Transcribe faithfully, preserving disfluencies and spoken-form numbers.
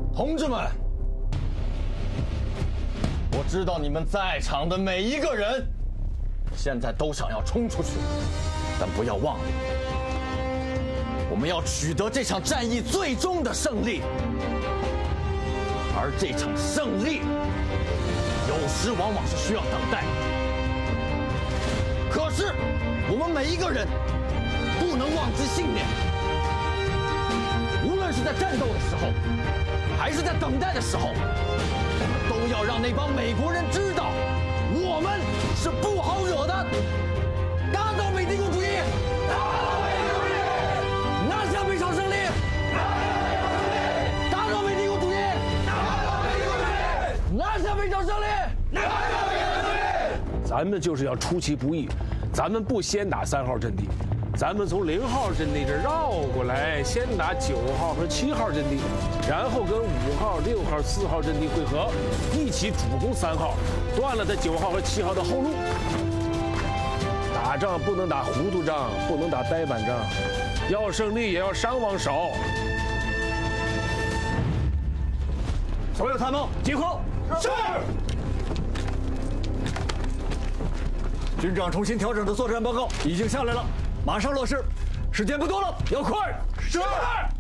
同志们，我知道你们在场的每一个人，现在都想要冲出去，但不要忘了，我们要取得这场战役最终的胜利。而这场胜利，有时往往是需要等待。可是，我们每一个人不能忘记信念。无论是在战斗的时候，还是在等待的时候，我们都要让那帮美国人知道，我们是不好惹的。打倒美帝国主义！打倒美帝国主义！拿下北朝胜利！打倒美帝国主义！打倒美帝国主义！拿下北朝胜利！拿下北朝胜利！ 咱们就是要出其不意，咱们不先打三号阵地。咱们从零号阵地这绕过来，先打九号和七号阵地，然后跟五号、六号、四号阵地会合，一起主攻三号，断了他九号和七号的后路。打仗不能打糊涂仗，不能打呆板仗，要胜利也要伤亡少。 所有参谋集合。是。 军长重新调整的作战报告已经下来了。马上落实，时间不多了，要快！ 是。